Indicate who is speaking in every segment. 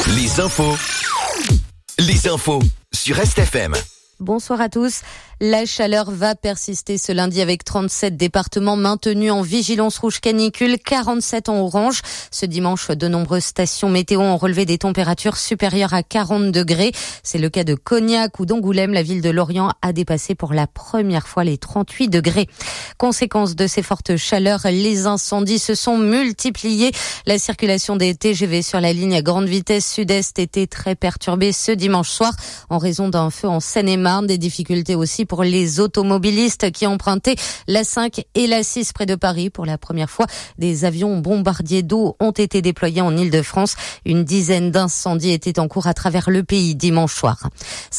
Speaker 1: Les infos sur Rest FM.
Speaker 2: Bonsoir à tous. La chaleur va persister ce lundi avec 37 départements maintenus en vigilance rouge canicule, 47 en orange. Ce dimanche, de nombreuses stations météo ont relevé des températures supérieures à 40 degrés. C'est le cas de Cognac ou d'Angoulême. La ville de Lorient a dépassé pour la première fois les 38 degrés. Conséquence de ces fortes chaleurs, les incendies se sont multipliés. La circulation des TGV sur la ligne à grande vitesse sud-est était très perturbée ce dimanche soir en raison d'un feu en Seine-et-Marne. Des difficultés aussi pour les automobilistes qui empruntaient la 5 et la 6 près de Paris. Pour la première fois, des avions bombardiers d'eau ont été déployés en Île-de-France. Une dizaine d'incendies étaient en cours à travers le pays dimanche soir.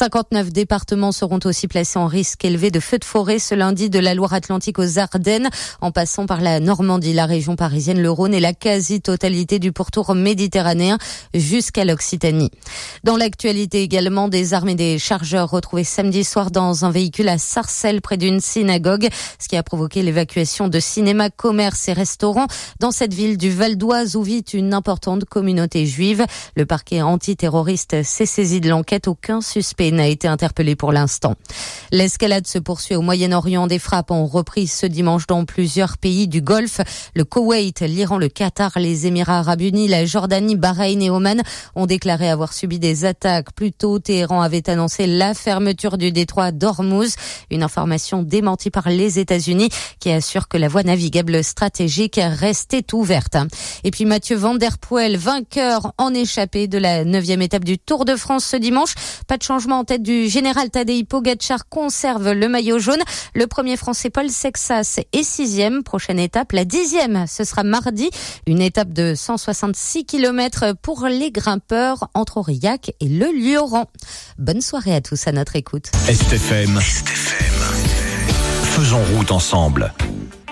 Speaker 2: 59 départements seront aussi placés en risque élevé de feux de forêt ce lundi, de la Loire-Atlantique aux Ardennes, en passant par la Normandie, la région parisienne, le Rhône et la quasi-totalité du pourtour méditerranéen jusqu'à l'Occitanie. Dans l'actualité également, des armes et des chargeurs retrouvés samedi soir dans un véhicule à Sarcelles près d'une synagogue, ce qui a provoqué l'évacuation de cinémas, commerces et restaurants dans cette ville du Val d'Oise où vit une importante communauté juive. Le parquet antiterroriste s'est saisi de l'enquête. Aucun suspect n'a été interpellé pour l'instant. L'escalade se poursuit au Moyen-Orient. Des frappes ont repris ce dimanche dans plusieurs pays du Golfe. Le Koweït, l'Iran, le Qatar, les Émirats arabes unis, la Jordanie, Bahreïn et Oman ont déclaré avoir subi des attaques. Plus tôt, Téhéran avait annoncé la fermeture du détroit d'Ormuz, une information démentie par les États-Unis qui assure que la voie navigable stratégique restait ouverte. Et puis Mathieu Van Der Poel, vainqueur en échappée de la 9e étape du Tour de France ce dimanche. Pas de changement en tête du général Tadej Pogačar, conserve le maillot jaune. Le premier Français Paul Sexas est 6e. Prochaine étape, la 10e, ce sera mardi. Une étape de 166 km pour les grimpeurs entre Aurillac et le Lioran. Bonne soirée à tous à notre écoute.
Speaker 1: STFM. Faisons route ensemble.